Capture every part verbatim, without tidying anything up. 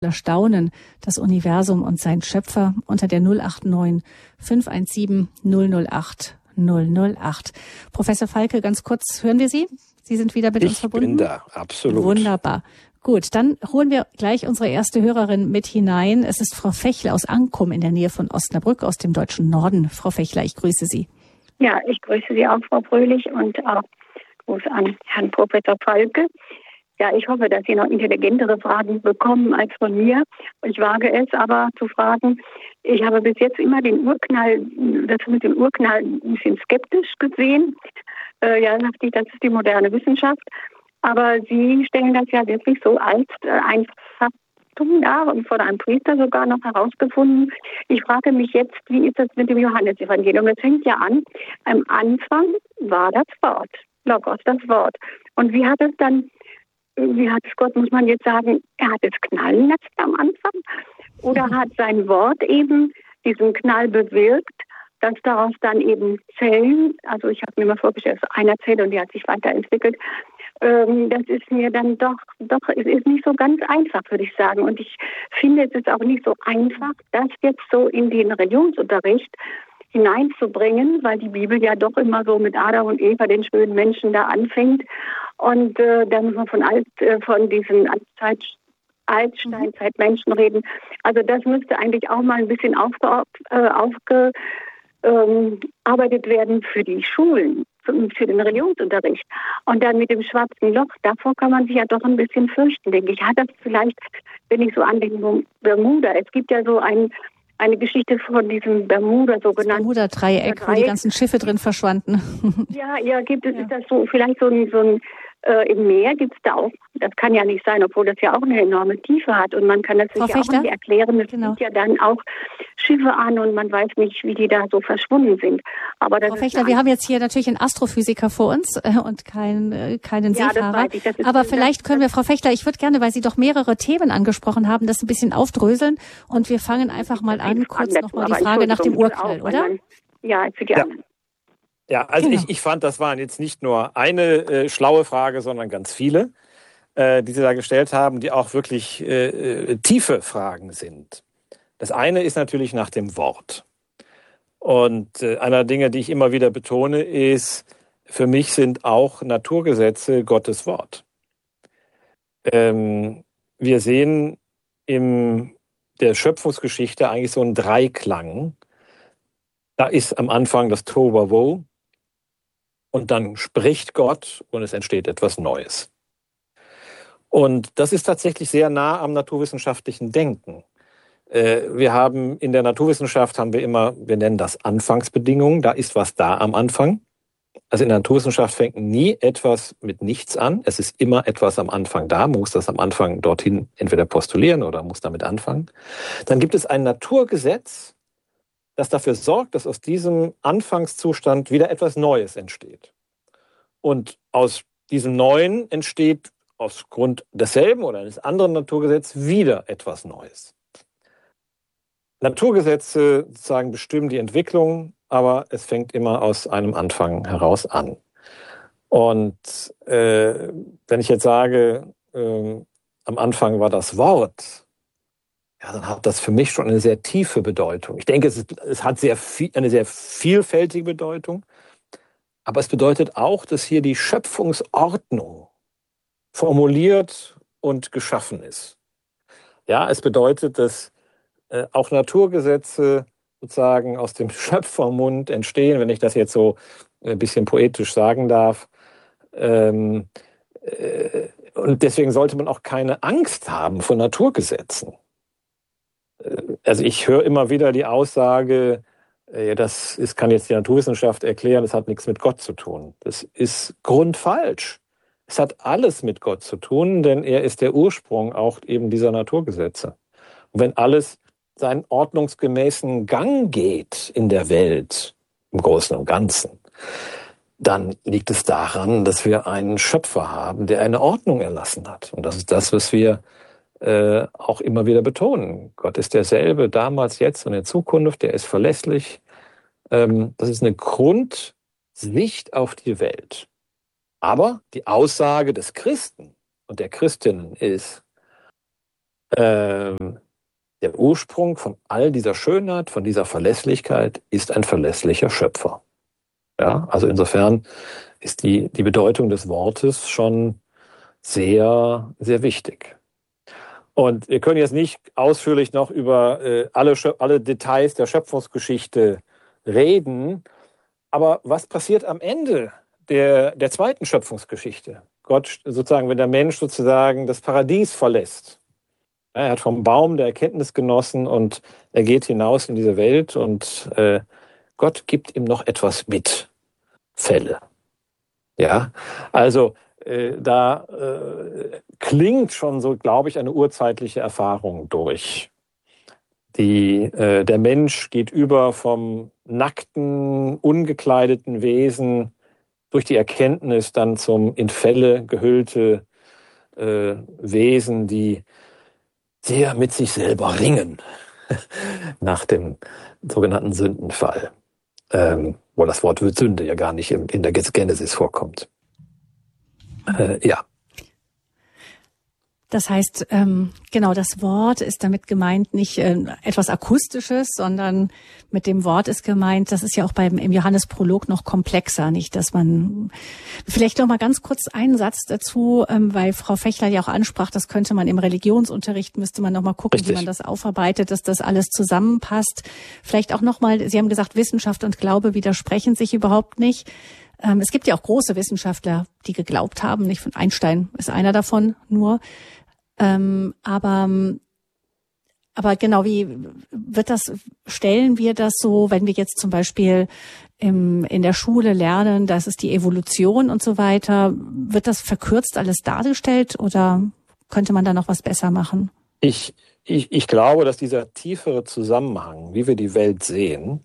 Erstaunen, das Universum und sein Schöpfer unter der null acht neun fünf eins sieben null null acht null null acht. Professor Falke, ganz kurz, hören wir Sie? Sie sind wieder mit ich uns verbunden? Ich bin da, absolut. Wunderbar. Gut, dann holen wir gleich unsere erste Hörerin mit hinein. Es ist Frau Fechler aus Ankum in der Nähe von Osnabrück aus dem deutschen Norden. Frau Fechler, ich grüße Sie. Ja, ich grüße Sie auch, Frau Fröhlich, und auch Gruß an Herrn Professor Falke. Ja, ich hoffe, dass Sie noch intelligentere Fragen bekommen als von mir. Ich wage es aber zu fragen. Ich habe bis jetzt immer den Urknall, das mit dem Urknall ein bisschen skeptisch gesehen. Äh, ja, dachte ich, das ist die moderne Wissenschaft. Aber Sie stellen das ja wirklich so als äh, ein Faktum dar und von einem Priester sogar noch herausgefunden. Ich frage mich jetzt, wie ist das mit dem Johannesevangelium? Das fängt ja an. Am Anfang war das Wort, Logos, das Wort. Und wie hat es dann Wie hat es Gott, muss man jetzt sagen, er hat es knallen lassen am Anfang? Oder hat sein Wort eben diesen Knall bewirkt, dass daraus dann eben Zellen, also ich habe mir mal vorgestellt, es ist eine Zelle und die hat sich weiterentwickelt, ähm, das ist mir dann doch, doch, es ist nicht so ganz einfach, würde ich sagen. Und ich finde, es ist auch nicht so einfach, das jetzt so in den Religionsunterricht hineinzubringen, weil die Bibel ja doch immer so mit Adam und Eva, den schönen Menschen, da anfängt. Und äh, da muss man von, alt, äh, von diesen Zeit, Altsteinzeitmenschen reden. Also das müsste eigentlich auch mal ein bisschen aufge, äh, aufgearbeitet ähm, werden für die Schulen, für, für den Religionsunterricht. Und dann mit dem schwarzen Loch, davor kann man sich ja doch ein bisschen fürchten, denke ich. Hat das vielleicht, wenn ich so an den Bermuda, es gibt ja so ein Eine Geschichte von diesem Bermuda, so genannt. Bermuda-Dreieck, wo die ganzen Schiffe drin verschwanden. Ja, ja, gibt es, ja. Ist das so, vielleicht so ein, so ein äh, im Meer gibt es da auch, das kann ja nicht sein, obwohl das ja auch eine enorme Tiefe hat und man kann das sich ja auch nicht erklären. Es genau. Gibt ja dann auch Schiffe an und man weiß nicht, wie die da so verschwunden sind. Aber das Frau Fechler, wir haben jetzt hier natürlich einen Astrophysiker vor uns äh, und kein, äh, keinen ja, Seefahrer. Das weiß ich. Das ist Aber vielleicht können wir, Frau Fechler, ich würde gerne, weil Sie doch mehrere Themen angesprochen haben, das ein bisschen aufdröseln und wir fangen einfach mal an, kurz nochmal die Frage nach dem Urknall, oder? Man, ja, für die ja. anderen. Ja, also genau. ich, ich fand, das waren jetzt nicht nur eine äh, schlaue Frage, sondern ganz viele, äh, die Sie da gestellt haben, die auch wirklich äh, tiefe Fragen sind. Das eine ist natürlich nach dem Wort. Und äh, einer der Dinge, die ich immer wieder betone, ist, für mich sind auch Naturgesetze Gottes Wort. Ähm, wir sehen in der Schöpfungsgeschichte eigentlich so einen Dreiklang. Da ist am Anfang das Tohuwabohu und dann spricht Gott und es entsteht etwas Neues. Und das ist tatsächlich sehr nah am naturwissenschaftlichen Denken. Wir haben in der Naturwissenschaft haben wir immer, wir nennen das Anfangsbedingungen, da ist was da am Anfang. Also in der Naturwissenschaft fängt nie etwas mit nichts an. Es ist immer etwas am Anfang da. Man muss das am Anfang dorthin entweder postulieren oder muss damit anfangen. Dann gibt es ein Naturgesetz, das dafür sorgt, dass aus diesem Anfangszustand wieder etwas Neues entsteht. Und aus diesem Neuen entsteht aufgrund desselben oder eines anderen Naturgesetzes wieder etwas Neues. Naturgesetze sozusagen bestimmen die Entwicklung, aber es fängt immer aus einem Anfang heraus an. Und äh, wenn ich jetzt sage, äh, am Anfang war das Wort, ja, dann hat das für mich schon eine sehr tiefe Bedeutung. Ich denke, es, ist, es hat sehr viel, eine sehr vielfältige Bedeutung, aber es bedeutet auch, dass hier die Schöpfungsordnung formuliert und geschaffen ist. Ja, es bedeutet, dass äh, auch Naturgesetze sozusagen aus dem Schöpfermund entstehen, wenn ich das jetzt so ein bisschen poetisch sagen darf. Ähm, äh, und deswegen sollte man auch keine Angst haben vor Naturgesetzen. Also ich höre immer wieder die Aussage, das ist, kann jetzt die Naturwissenschaft erklären, das hat nichts mit Gott zu tun. Das ist grundfalsch. Es hat alles mit Gott zu tun, denn er ist der Ursprung auch eben dieser Naturgesetze. Und wenn alles seinen ordnungsgemäßen Gang geht in der Welt, im Großen und Ganzen, dann liegt es daran, dass wir einen Schöpfer haben, der eine Ordnung erlassen hat. Und das ist das, was wir Äh, auch immer wieder betonen. Gott ist derselbe, damals, jetzt und in Zukunft, der ist verlässlich. Ähm, das ist eine Grundsicht auf die Welt. Aber die Aussage des Christen und der Christinnen ist, Ähm, der Ursprung von all dieser Schönheit, von dieser Verlässlichkeit ist ein verlässlicher Schöpfer. Ja, also insofern ist die, die Bedeutung des Wortes schon sehr, sehr wichtig. Und wir können jetzt nicht ausführlich noch über äh, alle, alle Details der Schöpfungsgeschichte reden, aber was passiert am Ende der, der zweiten Schöpfungsgeschichte? Gott sozusagen, wenn der Mensch sozusagen das Paradies verlässt. Er hat vom Baum der Erkenntnis genossen und er geht hinaus in diese Welt und äh, Gott gibt ihm noch etwas mit. Fälle. Ja, also äh, da äh, klingt schon so, glaube ich, eine urzeitliche Erfahrung durch. Die, äh, der Mensch geht über vom nackten, ungekleideten Wesen durch die Erkenntnis dann zum in Felle gehüllte äh, Wesen, die sehr mit sich selber ringen nach dem sogenannten Sündenfall, ähm, wo das Wort Sünde ja gar nicht in, in der Genesis vorkommt. Äh, ja. Das heißt, ähm, genau, das Wort ist damit gemeint nicht äh, etwas Akustisches, sondern mit dem Wort ist gemeint, das ist ja auch beim im Johannesprolog noch komplexer, nicht, dass man vielleicht noch mal ganz kurz einen Satz dazu, ähm, weil Frau Fechler ja auch ansprach, das könnte man im Religionsunterricht, müsste man noch mal gucken, Richtig. Wie man das aufarbeitet, dass das alles zusammenpasst. Vielleicht auch noch mal, Sie haben gesagt, Wissenschaft und Glaube widersprechen sich überhaupt nicht. Ähm, es gibt ja auch große Wissenschaftler, die geglaubt haben, nicht von Einstein ist einer davon nur. Ähm, aber, aber genau, wie wird das, stellen wir das so, wenn wir jetzt zum Beispiel im, in der Schule lernen, das ist die Evolution und so weiter, wird das verkürzt alles dargestellt oder könnte man da noch was besser machen? Ich, ich, ich glaube, dass dieser tiefere Zusammenhang, wie wir die Welt sehen,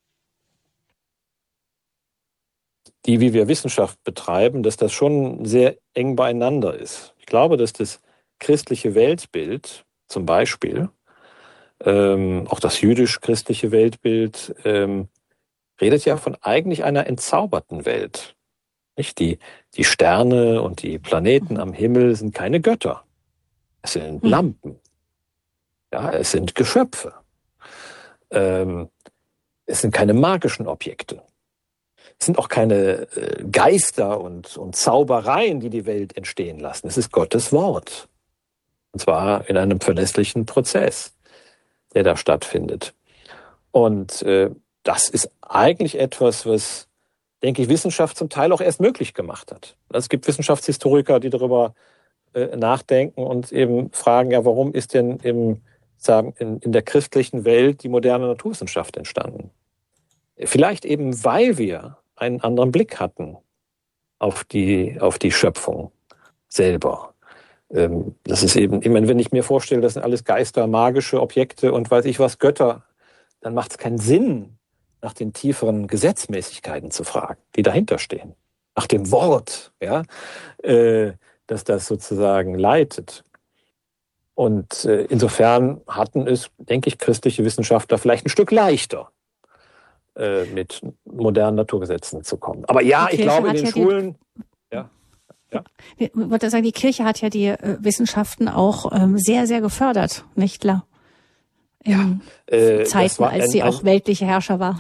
die, wie wir Wissenschaft betreiben, dass das schon sehr eng beieinander ist. Ich glaube, dass das christliche Weltbild zum Beispiel, ähm, auch das jüdisch-christliche Weltbild, ähm, redet ja von eigentlich einer entzauberten Welt. Nicht? Die, die Sterne und die Planeten am Himmel sind keine Götter. Es sind mhm. Lampen. Ja, es sind Geschöpfe. Ähm, es sind keine magischen Objekte. Es sind auch keine äh, Geister und, und Zaubereien, die die Welt entstehen lassen. Es ist Gottes Wort. Und zwar in einem verlässlichen Prozess, der da stattfindet. Und äh, das ist eigentlich etwas, was, denke ich, Wissenschaft zum Teil auch erst möglich gemacht hat. Es gibt Wissenschaftshistoriker, die darüber äh, nachdenken und eben fragen, ja, warum ist denn im, sagen, in, in der christlichen Welt die moderne Naturwissenschaft entstanden? Vielleicht eben, weil wir einen anderen Blick hatten auf die, auf die Schöpfung selber. Das ist eben, ich meine, wenn ich mir vorstelle, das sind alles Geister, magische Objekte und weiß ich was, Götter, dann macht es keinen Sinn, nach den tieferen Gesetzmäßigkeiten zu fragen, die dahinter stehen. Nach dem Wort, ja, äh, dass das sozusagen leitet. Und äh, insofern hatten es, denke ich, christliche Wissenschaftler vielleicht ein Stück leichter, äh, mit modernen Naturgesetzen zu kommen. Aber ja, ich glaube, in den Schulen, ja. Ja. Ich wollte sagen, die Kirche hat ja die äh, Wissenschaften auch ähm, sehr, sehr gefördert, nicht klar? In ja, äh, Zeiten, als ein, sie auch ein, weltliche Herrscher war.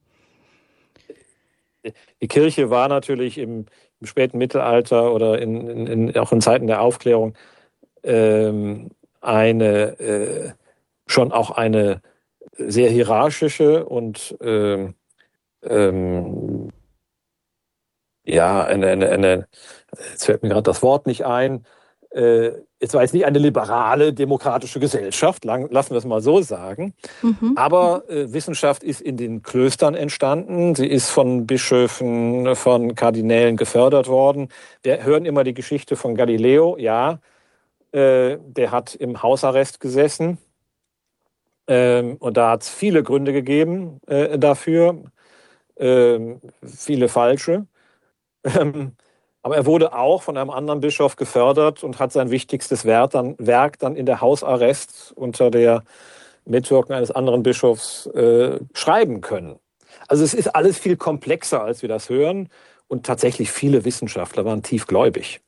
Die Kirche war natürlich im, im späten Mittelalter oder in, in, in, auch in Zeiten der Aufklärung ähm, eine äh, schon auch eine sehr hierarchische und ähm, ähm, ja, eine, eine, eine, jetzt fällt mir gerade das Wort nicht ein, äh, es war jetzt nicht eine liberale, demokratische Gesellschaft, lang, lassen wir es mal so sagen, mhm. aber äh, Wissenschaft ist in den Klöstern entstanden, sie ist von Bischöfen, von Kardinälen gefördert worden. Wir hören immer die Geschichte von Galileo, ja, äh, der hat im Hausarrest gesessen ähm, und da hat es viele Gründe gegeben äh, dafür, äh, viele falsche. Aber er wurde auch von einem anderen Bischof gefördert und hat sein wichtigstes Werk dann, Werk dann in der Hausarrest unter der Mitwirkung eines anderen Bischofs äh, schreiben können. Also es ist alles viel komplexer, als wir das hören. Und tatsächlich viele Wissenschaftler waren tiefgläubig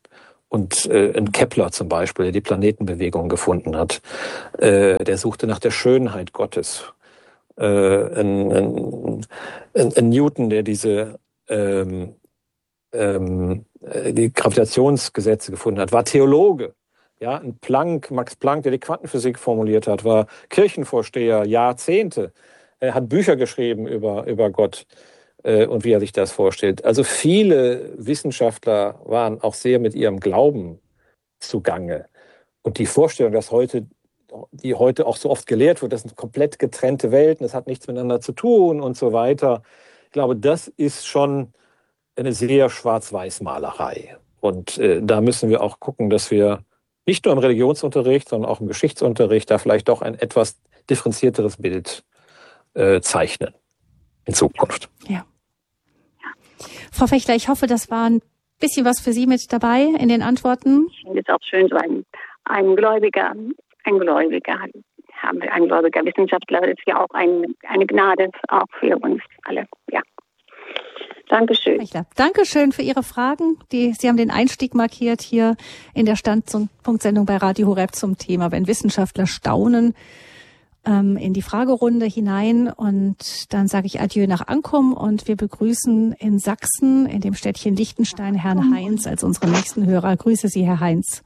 Und äh, ein Kepler zum Beispiel, der die Planetenbewegung gefunden hat, äh, der suchte nach der Schönheit Gottes. Äh, ein, ein, ein, ein Newton, der diese ähm, ähm, die Gravitationsgesetze gefunden hat, war Theologe. Ja, ein Planck, Max Planck, der die Quantenphysik formuliert hat, war Kirchenvorsteher Jahrzehnte. Er hat Bücher geschrieben über über Gott äh, und wie er sich das vorstellt. Also viele Wissenschaftler waren auch sehr mit ihrem Glauben zugange. Und die Vorstellung, dass heute, die heute auch so oft gelehrt wird, das sind komplett getrennte Welten, das hat nichts miteinander zu tun und so weiter. Ich glaube, das ist schon eine sehr Schwarz-Weiß-Malerei. Und äh, da müssen wir auch gucken, dass wir nicht nur im Religionsunterricht, sondern auch im Geschichtsunterricht da vielleicht doch ein etwas differenzierteres Bild äh, zeichnen in Zukunft. Ja. Frau Fechler, ich hoffe, das war ein bisschen was für Sie mit dabei in den Antworten. Ich finde es auch schön, so ein, ein Gläubiger, ein Gläubiger, haben wir ein gläubiger Wissenschaftler, das ist ja auch ein, eine Gnade, auch für uns alle, ja. Dankeschön. Dankeschön für Ihre Fragen. Die, Sie haben den Einstieg markiert hier in der Standpunktsendung bei Radio Horeb zum Thema, wenn Wissenschaftler staunen, ähm, in die Fragerunde hinein. Und dann sage ich Adieu nach Ankum und wir begrüßen in Sachsen, in dem Städtchen Lichtenstein, Herrn Heinz als unseren nächsten Hörer. Grüße Sie, Herr Heinz.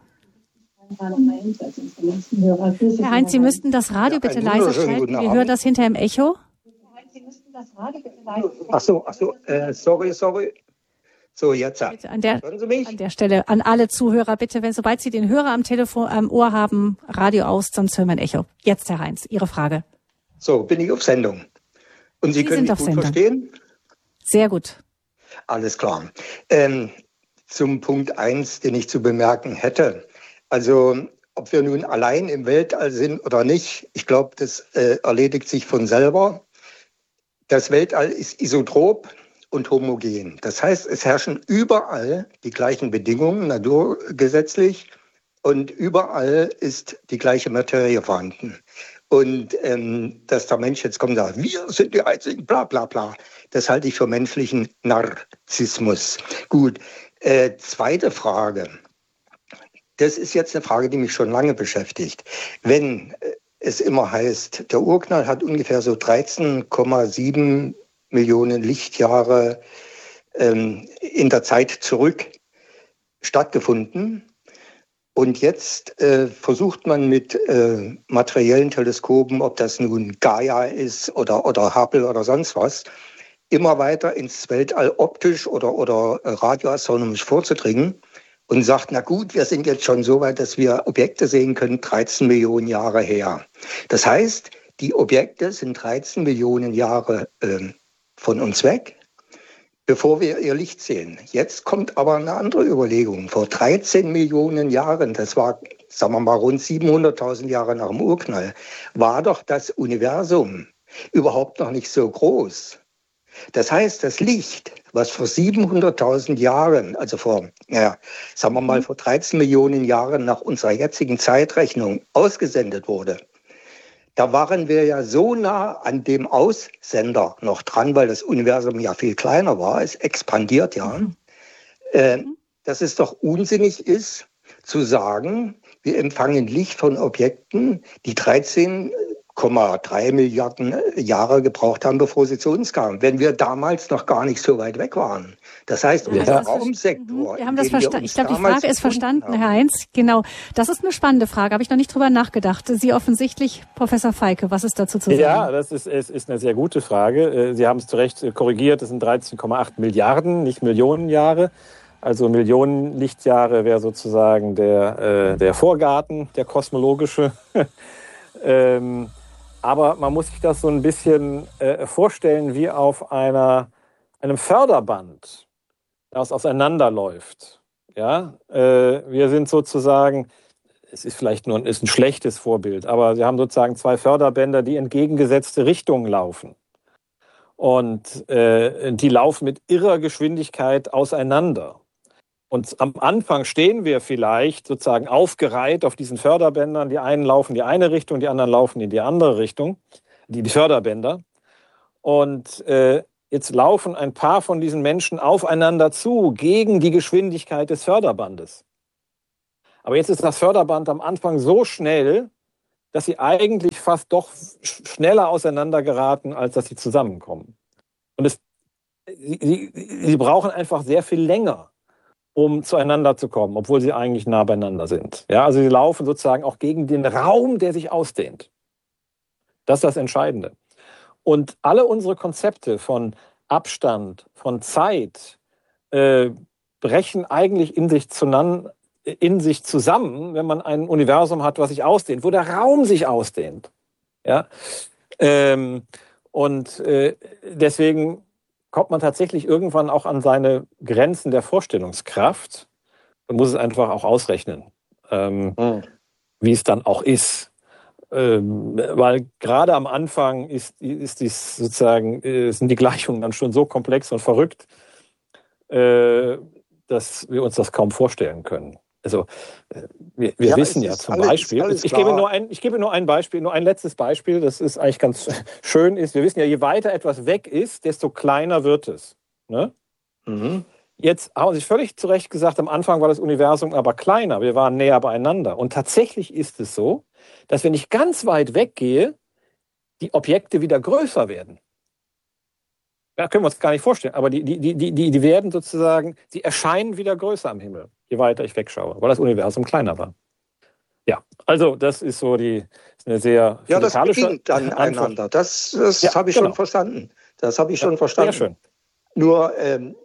Herr Heinz, Sie müssten das Radio bitte leise schalten. Wir hören das hinter im Echo. Ach so, ach so, äh, sorry, sorry. So, jetzt. Bitte an der, Hören Sie mich? An der Stelle an alle Zuhörer, bitte, wenn sobald Sie den Hörer am Telefon, am Ohr haben, Radio aus, sonst hören wir ein Echo. Jetzt, Herr Heinz, Ihre Frage. So, bin ich auf Sendung. Und Sie, Sie können mich gut Sendung. verstehen? Sehr gut. Alles klar. Ähm, zum Punkt eins, den ich zu bemerken hätte. Also, ob wir nun allein im Weltall sind oder nicht, ich glaube, das äh, erledigt sich von selber. Das Weltall ist isotrop und homogen. Das heißt, es herrschen überall die gleichen Bedingungen, naturgesetzlich, und überall ist die gleiche Materie vorhanden. Und ähm, dass der Mensch jetzt kommt und sagt, wir sind die Einzigen, bla bla bla, das halte ich für menschlichen Narzissmus. Gut, äh, zweite Frage. Das ist jetzt eine Frage, die mich schon lange beschäftigt. Wenn äh, es immer heißt, der Urknall hat ungefähr so dreizehn Komma sieben Millionen Lichtjahre ähm, in der Zeit zurück stattgefunden. Und jetzt äh, versucht man mit äh, materiellen Teleskopen, ob das nun Gaia ist oder, oder Hubble oder sonst was, immer weiter ins Weltall optisch oder, oder radioastronomisch vorzudringen. Und sagt, na gut, wir sind jetzt schon so weit, dass wir Objekte sehen können, dreizehn Millionen Jahre her. Das heißt, die Objekte sind dreizehn Millionen Jahre äh, von uns weg, bevor wir ihr Licht sehen. Jetzt kommt aber eine andere Überlegung. Vor dreizehn Millionen Jahren, das war, sagen wir mal, rund siebenhunderttausend Jahre nach dem Urknall, war doch das Universum überhaupt noch nicht so groß. Das heißt, das Licht, was vor siebenhunderttausend Jahren, also vor, ja, sagen wir mal, vor dreizehn Millionen Jahren nach unserer jetzigen Zeitrechnung ausgesendet wurde, da waren wir ja so nah an dem Aussender noch dran, weil das Universum ja viel kleiner war, es expandiert ja, äh, dass es doch unsinnig ist, zu sagen, wir empfangen Licht von Objekten, die dreizehn Komma drei Milliarden Jahre gebraucht haben, bevor sie zu uns kamen, wenn wir damals noch gar nicht so weit weg waren. Das heißt, unser ja, Raumsektor. Wir haben das verstanden. Ich glaube, die Frage ist verstanden, haben. Herr Heinz. Genau. Das ist eine spannende Frage. Habe ich noch nicht drüber nachgedacht. Sie offensichtlich, Professor Feike, was ist dazu zu sagen? Ja, das ist, es ist eine sehr gute Frage. Sie haben es zu Recht korrigiert. Es sind dreizehn Komma acht Milliarden, nicht Millionen Jahre. Also Millionen Lichtjahre wäre sozusagen der, äh, der Vorgarten, der kosmologische. ähm, Aber man muss sich das so ein bisschen äh, vorstellen wie auf einer, einem Förderband, das auseinanderläuft. Ja? Äh, wir sind sozusagen, es ist vielleicht nur ist ein schlechtes Vorbild, aber wir haben sozusagen zwei Förderbänder, die entgegengesetzte Richtungen laufen. Und äh, die laufen mit irrer Geschwindigkeit auseinander. Und am Anfang stehen wir vielleicht sozusagen aufgereiht auf diesen Förderbändern. Die einen laufen in die eine Richtung, die anderen laufen in die andere Richtung, die, die Förderbänder. Und äh, jetzt laufen ein paar von diesen Menschen aufeinander zu, gegen die Geschwindigkeit des Förderbandes. Aber jetzt ist das Förderband am Anfang so schnell, dass sie eigentlich fast doch schneller auseinander geraten, als dass sie zusammenkommen. Und es, sie, sie, sie brauchen einfach sehr viel länger, um zueinander zu kommen, obwohl sie eigentlich nah beieinander sind. Ja, also sie laufen sozusagen auch gegen den Raum, der sich ausdehnt. Das ist das Entscheidende. Und alle unsere Konzepte von Abstand, von Zeit, äh, brechen eigentlich in sich zueinander, in sich zusammen, wenn man ein Universum hat, was sich ausdehnt, wo der Raum sich ausdehnt. Ja, ähm, und äh, deswegen kommt man tatsächlich irgendwann auch an seine Grenzen der Vorstellungskraft und muss es einfach auch ausrechnen, ähm, mhm. wie es dann auch ist. Ähm, weil gerade am Anfang ist, ist dies sozusagen, äh, sind die Gleichungen dann schon so komplex und verrückt, äh, dass wir uns das kaum vorstellen können. Also wir, wir ja, wissen ja zum alles, Beispiel, ich gebe, nur ein, ich gebe nur ein Beispiel, nur ein letztes Beispiel, das ist eigentlich ganz schön, ist, wir wissen ja, je weiter etwas weg ist, desto kleiner wird es. Ne? Mhm. Jetzt haben Sie völlig zu Recht gesagt, am Anfang war das Universum aber kleiner, wir waren näher beieinander. Und tatsächlich ist es so, dass wenn ich ganz weit weggehe, die Objekte wieder größer werden. Ja, können wir uns gar nicht vorstellen, aber die, die, die, die, die werden sozusagen, sie erscheinen wieder größer am Himmel, je weiter ich wegschaue, weil das Universum kleiner war. Ja, also das ist so die, ist eine sehr ja, das bedingt dann einander. Das, das ja, habe ich genau. schon verstanden. Das habe ich schon ja, verstanden. Sehr schön. Nur, ähm,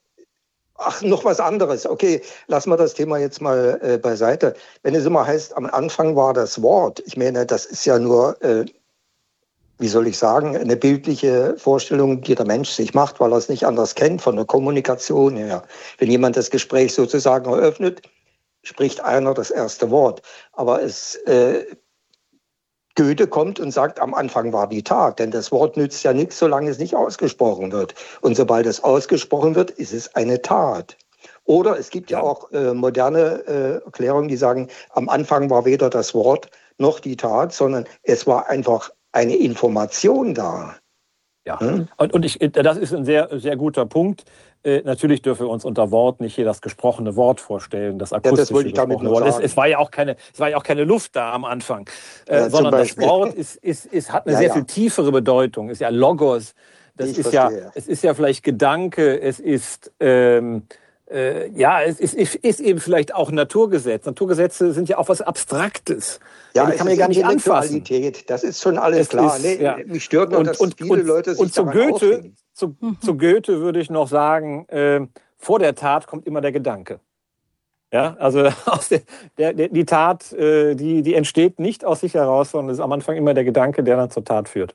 ach, noch was anderes. Okay, lassen wir das Thema jetzt mal äh, beiseite. Wenn es immer heißt, am Anfang war das Wort, ich meine, das ist ja nur... Äh, wie soll ich sagen, eine bildliche Vorstellung, die der Mensch sich macht, weil er es nicht anders kennt von der Kommunikation her. Wenn jemand das Gespräch sozusagen eröffnet, spricht einer das erste Wort. Aber es, äh, Goethe kommt und sagt, am Anfang war die Tat. Denn das Wort nützt ja nichts, solange es nicht ausgesprochen wird. Und sobald es ausgesprochen wird, ist es eine Tat. Oder es gibt ja auch äh, moderne äh, Erklärungen, die sagen, am Anfang war weder das Wort noch die Tat, sondern es war einfach eine Information da. Ja, hm? und, und ich, das ist ein sehr, sehr guter Punkt. Äh, natürlich dürfen wir uns unter Wort nicht hier das gesprochene Wort vorstellen, das akustische ja, das wollte ich damit nur sagen. Es, es war ja auch keine, es war ja auch keine Luft da am Anfang, äh, ja, sondern das Wort ist, ist, ist, hat eine ja, sehr ja. viel tiefere Bedeutung. Ist ja Logos. Das ich ist verstehe. ja, es ist ja vielleicht Gedanke. Es ist ähm, Äh, ja, es ist, ist eben vielleicht auch ein Naturgesetz. Naturgesetze sind ja auch was Abstraktes. Ja, ja die kann man ja gar nicht anfassen. Das ist schon alles es klar. Ist, nee, ja. Mich stört nur, dass und, viele und, Leute sich und zu Goethe, zu, mhm. zu Goethe würde ich noch sagen, äh, vor der Tat kommt immer der Gedanke. Ja, also aus der, der, der, die Tat, äh, die, die entsteht nicht aus sich heraus, sondern es ist am Anfang immer der Gedanke, der dann zur Tat führt.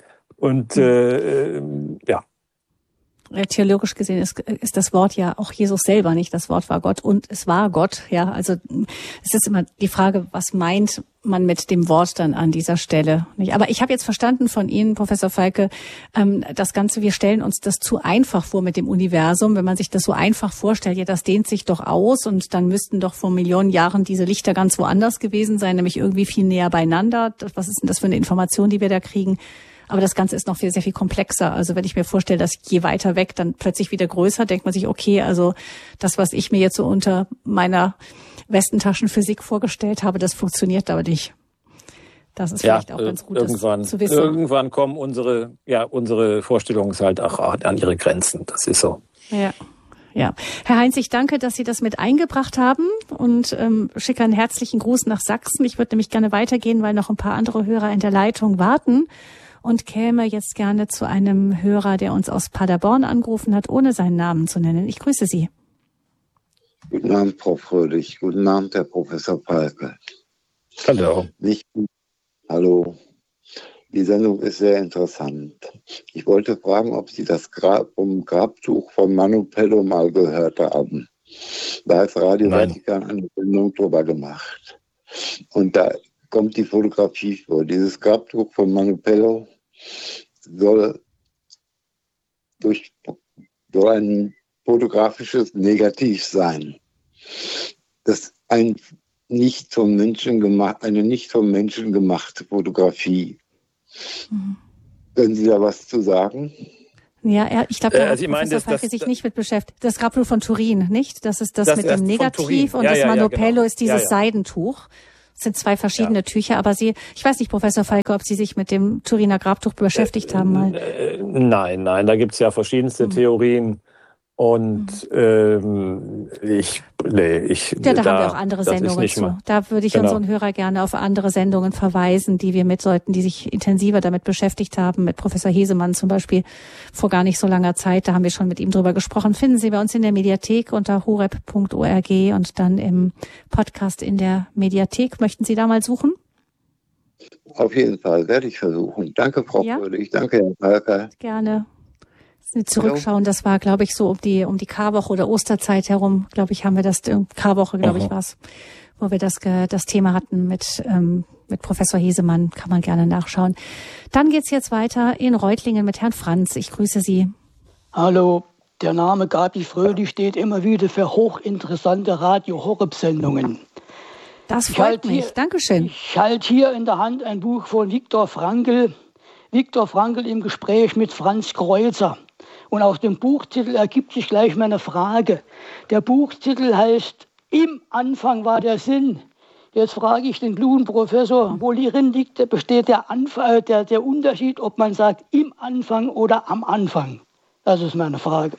Und mhm. äh, äh, ja. Theologisch gesehen ist, ist das Wort ja auch Jesus selber nicht. Das Wort war Gott und es war Gott. Ja, also es ist immer die Frage, was meint man mit dem Wort dann an dieser Stelle? Nicht? Aber ich habe jetzt verstanden von Ihnen, Professor Falke, ähm, das Ganze, wir stellen uns das zu einfach vor mit dem Universum. Wenn man sich das so einfach vorstellt, ja, das dehnt sich doch aus und dann müssten doch vor Millionen Jahren diese Lichter ganz woanders gewesen sein, nämlich irgendwie viel näher beieinander. Was ist denn das für eine Information, die wir da kriegen? Aber das Ganze ist noch viel, sehr viel komplexer. Also wenn ich mir vorstelle, dass je weiter weg, dann plötzlich wieder größer, denkt man sich, okay, also das, was ich mir jetzt so unter meiner Westentaschenphysik vorgestellt habe, das funktioniert aber nicht. Das ist vielleicht ja, auch ganz gut, irgendwann, das zu wissen. Irgendwann kommen unsere, ja, unsere Vorstellungen halt auch an ihre Grenzen. Das ist so. Ja. Ja, Herr Heinz, ich danke, dass Sie das mit eingebracht haben und ähm, schicke einen herzlichen Gruß nach Sachsen. Ich würde nämlich gerne weitergehen, weil noch ein paar andere Hörer in der Leitung warten. Und käme jetzt gerne zu einem Hörer, der uns aus Paderborn angerufen hat, ohne seinen Namen zu nennen. Ich grüße Sie. Guten Abend, Frau Fröhlich. Guten Abend, Herr Professor Falke. Hallo. Nicht, hallo. Die Sendung ist sehr interessant. Ich wollte fragen, ob Sie das Grab, um Grabtuch von Manu Pello mal gehört haben. Da hat Radio Nein. Vatikan eine Sendung drüber gemacht. Und da kommt die Fotografie vor. Dieses Grabtuch von Manu Pello soll durch so ein fotografisches Negativ sein. Das ein nicht vom Menschen gemacht, eine nicht vom Menschen gemachte Fotografie. Mhm. Können Sie da was zu sagen? Ja, er, ich glaube, da also hat Professor Falke sich nicht mit beschäftigt. Das Grabtuch von Turin, nicht? Das ist das, das mit dem Negativ und ja, das ja, Manopello ja, genau. ist dieses ja, ja. Seidentuch. Das sind zwei verschiedene ja. Tücher, aber Sie, ich weiß nicht, Professor Falke, ob Sie sich mit dem Turiner Grabtuch beschäftigt äh, haben mal. Äh, nein, nein, da gibt's ja verschiedenste hm. Theorien. Und ähm, ich, nee, ich. Ja, da, da haben wir auch andere Sendungen zu. Mal. Da würde ich genau. unseren Hörer gerne auf andere Sendungen verweisen, die wir mit sollten, die sich intensiver damit beschäftigt haben. Mit Professor Hesemann zum Beispiel vor gar nicht so langer Zeit. Da haben wir schon mit ihm drüber gesprochen. Finden Sie bei uns in der Mediathek unter horeb punkt org und dann im Podcast in der Mediathek. Möchten Sie da mal suchen? Auf jeden Fall werde ich versuchen. Danke, Frau ja? Fröhlich. Danke, Herr Falke. Gerne. Zurückschauen, das war, glaube ich, so um die um die Karwoche oder Osterzeit herum, glaube ich, haben wir das, Karwoche, glaube ich, war's, wo wir das das Thema hatten mit ähm, mit Professor Hesemann, kann man gerne nachschauen. Dann geht's jetzt weiter in Reutlingen mit Herrn Franz. Ich grüße Sie. Hallo, der Name Gabi Fröhlich steht immer wieder für hochinteressante Radio-Horeb-Sendungen. Das freut mich, hier, Dankeschön. Ich halte hier in der Hand ein Buch von Viktor Frankl, Viktor Frankl im Gespräch mit Franz Kreuzer. Und aus dem Buchtitel ergibt sich gleich meine Frage. Der Buchtitel heißt Im Anfang war der Sinn. Jetzt frage ich den klugen Professor, worin liegt, besteht der, Anfang, der, der Unterschied, ob man sagt im Anfang oder am Anfang? Das ist meine Frage.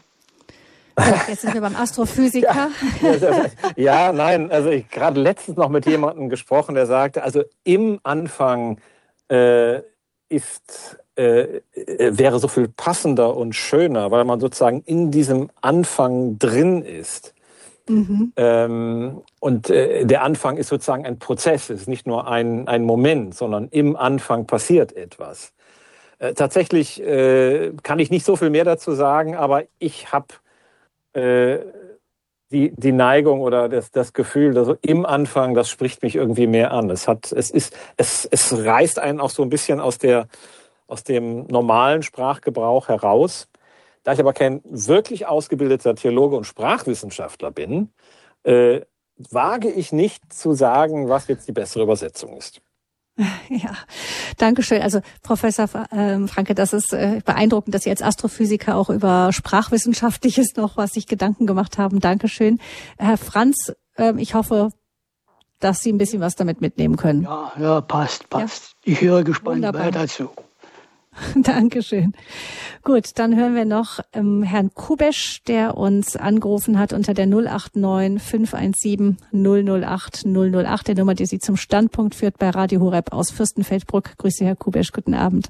Jetzt sind wir beim Astrophysiker. Ja, ja nein, also ich gerade letztens noch mit jemandem gesprochen, der sagte, also im Anfang äh, ist... Äh, wäre so viel passender und schöner, weil man sozusagen in diesem Anfang drin ist. Mhm. Ähm, und äh, der Anfang ist sozusagen ein Prozess, es ist nicht nur ein, ein Moment, sondern im Anfang passiert etwas. Äh, tatsächlich äh, kann ich nicht so viel mehr dazu sagen, aber ich habe äh, die, die Neigung oder das, das Gefühl, dass so im Anfang, das spricht mich irgendwie mehr an. Es hat, es ist, es, es reißt einen auch so ein bisschen aus der aus dem normalen Sprachgebrauch heraus. Da ich aber kein wirklich ausgebildeter Theologe und Sprachwissenschaftler bin, äh, wage ich nicht zu sagen, was jetzt die bessere Übersetzung ist. Ja, danke schön. Also Professor ähm, Franke, das ist äh, beeindruckend, dass Sie als Astrophysiker auch über Sprachwissenschaftliches noch was sich Gedanken gemacht haben. Dankeschön. Herr Franz, äh, ich hoffe, dass Sie ein bisschen was damit mitnehmen können. Ja, ja, passt, passt. Ja? Ich höre gespannt Wunderbar. weiter zu. Dankeschön. Gut, dann hören wir noch ähm, Herrn Kubesch, der uns angerufen hat unter der null acht neun fünf eins sieben null null acht null null acht, der Nummer, die Sie zum Standpunkt führt bei Radio Horeb aus Fürstenfeldbruck. Grüße, Herr Kubesch, guten Abend.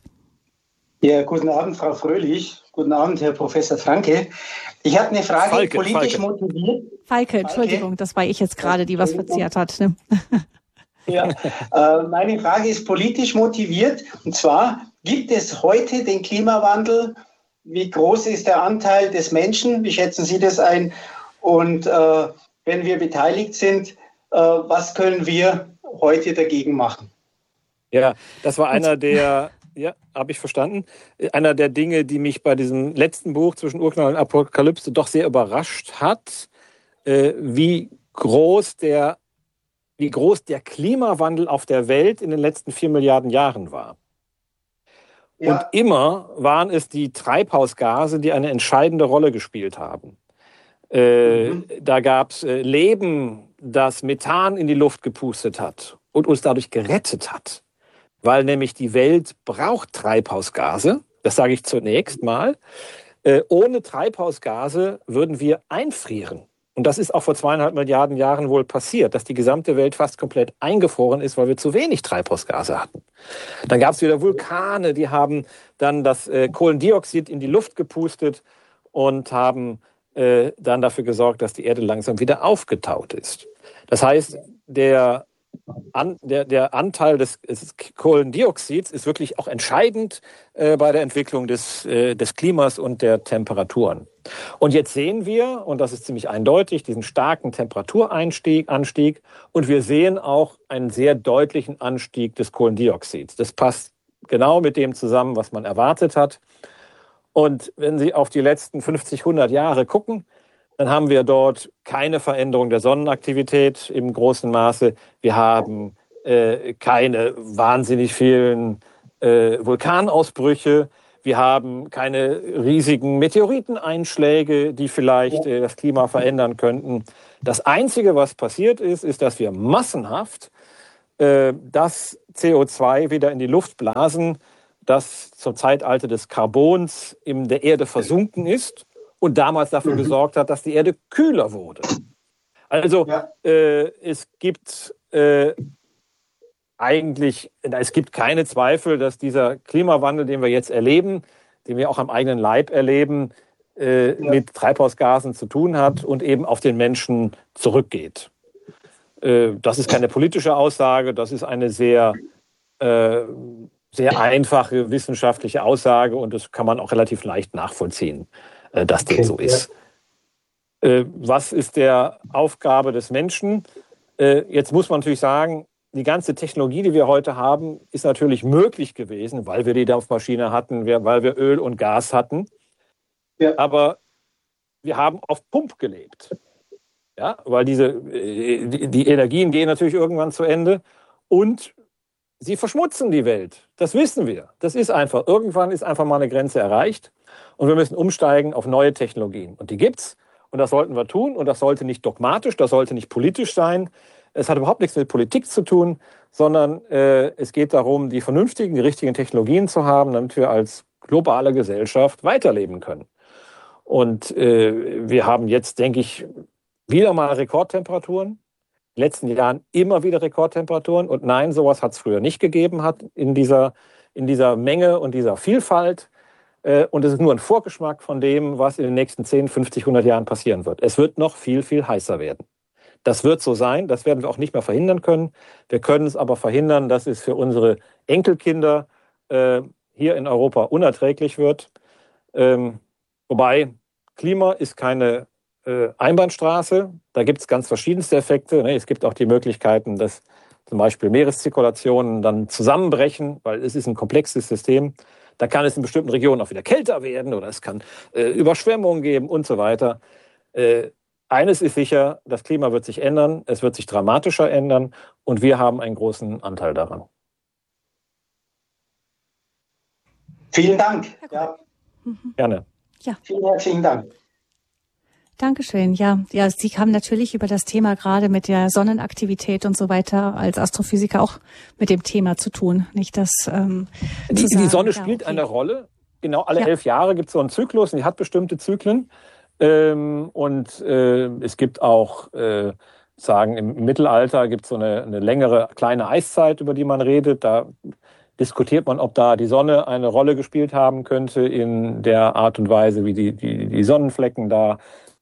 Ja, guten Abend, Frau Fröhlich. Guten Abend, Herr Professor Franke. Ich habe eine Frage, Falke, politisch Falke. motiviert. Falke, Entschuldigung, das war ich jetzt gerade, die was verzehrt hat. Ne? Ja, äh, meine Frage ist politisch motiviert. Und zwar, gibt es heute den Klimawandel? Wie groß ist der Anteil des Menschen? Wie schätzen Sie das ein? Und äh, wenn wir beteiligt sind, äh, was können wir heute dagegen machen? Ja, das war einer der, ja, habe ich verstanden, einer der Dinge, die mich bei diesem letzten Buch zwischen Urknall und Apokalypse doch sehr überrascht hat, äh, wie groß der wie groß der Klimawandel auf der Welt in den letzten vier Milliarden Jahren war. Ja. Und immer waren es die Treibhausgase, die eine entscheidende Rolle gespielt haben. Äh, mhm. Da gab es äh, Leben, das Methan in die Luft gepustet hat und uns dadurch gerettet hat. Weil nämlich die Welt braucht Treibhausgase, das sage ich zunächst mal. Äh, ohne Treibhausgase würden wir einfrieren. Und das ist auch vor zweieinhalb Milliarden Jahren wohl passiert, dass die gesamte Welt fast komplett eingefroren ist, weil wir zu wenig Treibhausgase hatten. Dann gab es wieder Vulkane, die haben dann das äh, Kohlendioxid in die Luft gepustet und haben äh, dann dafür gesorgt, dass die Erde langsam wieder aufgetaut ist. Das heißt, der, an, der, der Anteil des, des Kohlendioxids ist wirklich auch entscheidend äh, bei der Entwicklung des, äh, des Klimas und der Temperaturen. Und jetzt sehen wir, und das ist ziemlich eindeutig, diesen starken Temperaturanstieg Anstieg, und wir sehen auch einen sehr deutlichen Anstieg des Kohlendioxids. Das passt genau mit dem zusammen, was man erwartet hat. Und wenn Sie auf die letzten fünfzig, hundert Jahre gucken, dann haben wir dort keine Veränderung der Sonnenaktivität im großen Maße. Wir haben äh, keine wahnsinnig vielen äh, Vulkanausbrüche. Wir haben keine riesigen Meteoriteneinschläge, die vielleicht äh, das Klima verändern könnten. Das Einzige, was passiert ist, ist, dass wir massenhaft äh, das C O zwei wieder in die Luft blasen, das zum Zeitalter des Carbons in der Erde versunken ist und damals dafür mhm. gesorgt hat, dass die Erde kühler wurde. Also ja. äh, es gibt äh, eigentlich, es gibt keine Zweifel, dass dieser Klimawandel, den wir jetzt erleben, den wir auch am eigenen Leib erleben, äh, ja. mit Treibhausgasen zu tun hat und eben auf den Menschen zurückgeht. Äh, das ist keine politische Aussage, das ist eine sehr, äh, sehr einfache wissenschaftliche Aussage und das kann man auch relativ leicht nachvollziehen, äh, dass okay. dem so ist. Ja. Äh, was ist der Aufgabe des Menschen? Äh, jetzt muss man natürlich sagen, die ganze Technologie, die wir heute haben, ist natürlich möglich gewesen, weil wir die Dampfmaschine hatten, weil wir Öl und Gas hatten. Ja. Aber wir haben auf Pump gelebt. Ja, weil diese, die, die Energien gehen natürlich irgendwann zu Ende und sie verschmutzen die Welt. Das wissen wir. Das ist einfach, irgendwann ist einfach mal eine Grenze erreicht und wir müssen umsteigen auf neue Technologien. Und die gibt's und das sollten wir tun und das sollte nicht dogmatisch, das sollte nicht politisch sein. Es hat überhaupt nichts mit Politik zu tun, sondern äh, es geht darum, die vernünftigen, die richtigen Technologien zu haben, damit wir als globale Gesellschaft weiterleben können. Und äh, wir haben jetzt, denke ich, wieder mal Rekordtemperaturen. In den letzten Jahren immer wieder Rekordtemperaturen. Und nein, sowas hat es früher nicht gegeben hat in dieser, in dieser Menge und dieser Vielfalt. Äh, und es ist nur ein Vorgeschmack von dem, was in den nächsten zehn, fünfzig, hundert Jahren passieren wird. Es wird noch viel, viel heißer werden. Das wird so sein, das werden wir auch nicht mehr verhindern können. Wir können es aber verhindern, dass es für unsere Enkelkinder äh, hier in Europa unerträglich wird. Ähm, wobei Klima ist keine äh, Einbahnstraße. Da gibt es ganz verschiedenste Effekte. Ne? Es gibt auch die Möglichkeiten, dass zum Beispiel Meereszirkulationen dann zusammenbrechen, weil es ist ein komplexes System. Da kann es in bestimmten Regionen auch wieder kälter werden oder es kann äh, Überschwemmungen geben und so weiter. Äh, Eines ist sicher, das Klima wird sich ändern, es wird sich dramatischer ändern und wir haben einen großen Anteil daran. Vielen Dank. Ja. Gerne. Ja. Vielen herzlichen Dank. Dankeschön. Ja, ja, Sie haben natürlich über das Thema gerade mit der Sonnenaktivität und so weiter als Astrophysiker auch mit dem Thema zu tun. Nicht das. Ähm, die, sagen, die Sonne spielt ja, okay. eine Rolle. Genau, alle ja. elf Jahre gibt es so einen Zyklus und die hat bestimmte Zyklen. Ähm, und äh, es gibt auch, äh, sagen, im Mittelalter gibt es so eine, eine längere kleine Eiszeit, über die man redet. Da diskutiert man, ob da die Sonne eine Rolle gespielt haben könnte in der Art und Weise, wie die, die, die Sonnenflecken da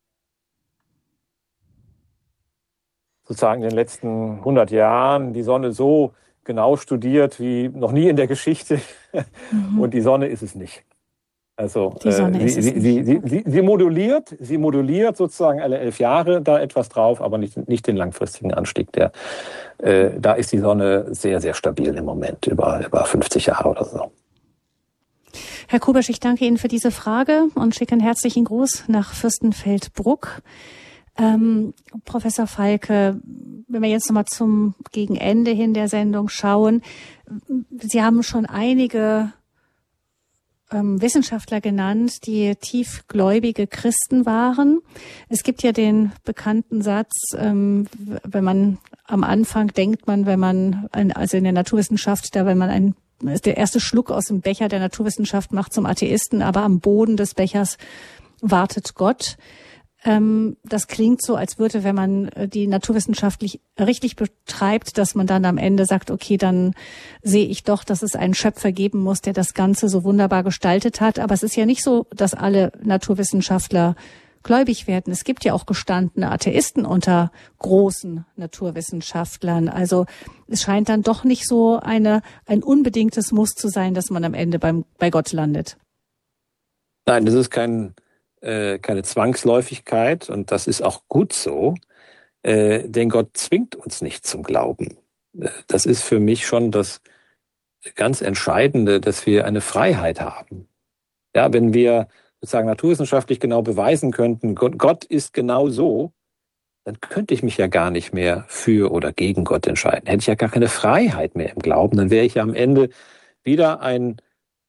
sozusagen in den letzten hundert Jahren die Sonne so genau studiert wie noch nie in der Geschichte. Mhm. Und die Sonne ist es nicht. Also äh, sie, sie, sie, sie, sie, sie moduliert, sie moduliert sozusagen alle elf Jahre da etwas drauf, aber nicht, nicht den langfristigen Anstieg. Der, äh, da ist die Sonne sehr, sehr stabil im Moment, über, über fünfzig Jahre oder so. Herr Kubisch, ich danke Ihnen für diese Frage und schicke einen herzlichen Gruß nach Fürstenfeldbruck. Ähm, Professor Falke, wenn wir jetzt nochmal zum Gegenende hin der Sendung schauen, Sie haben schon einige Ähm, Wissenschaftler genannt, die tiefgläubige Christen waren. Es gibt ja den bekannten Satz, ähm, wenn man am Anfang denkt man, wenn man, ein, also in der Naturwissenschaft, da wenn man ein, der erste Schluck aus dem Becher der Naturwissenschaft macht zum Atheisten, aber am Boden des Bechers wartet Gott. Ähm, das klingt so, als würde, wenn man die naturwissenschaftlich richtig betreibt, dass man dann am Ende sagt, okay, dann sehe ich doch, dass es einen Schöpfer geben muss, der das Ganze so wunderbar gestaltet hat. Aber es ist ja nicht so, dass alle Naturwissenschaftler gläubig werden. Es gibt ja auch gestandene Atheisten unter großen Naturwissenschaftlern. Also es scheint dann doch nicht so eine ein unbedingtes Muss zu sein, dass man am Ende beim bei Gott landet. Nein, das ist kein keine Zwangsläufigkeit und das ist auch gut so, äh, denn Gott zwingt uns nicht zum Glauben. Das ist für mich schon das ganz Entscheidende, dass wir eine Freiheit haben. Ja, wenn wir sozusagen naturwissenschaftlich genau beweisen könnten, Gott, Gott ist genau so, dann könnte ich mich ja gar nicht mehr für oder gegen Gott entscheiden. Hätte ich ja gar keine Freiheit mehr im Glauben, dann wäre ich ja am Ende wieder ein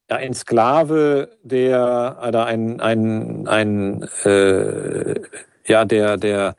ja, ein Sklave, der oder ein ein ein äh, ja der der